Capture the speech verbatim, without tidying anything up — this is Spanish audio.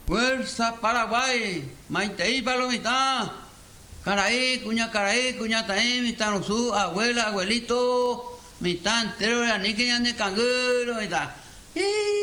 Fuerza Paraguay, Maitei Palomita, Caraí, cuña Caraí, cuña Taí, mitad su abuela, abuelito, mitad entero de anique y ande canguro, mitad.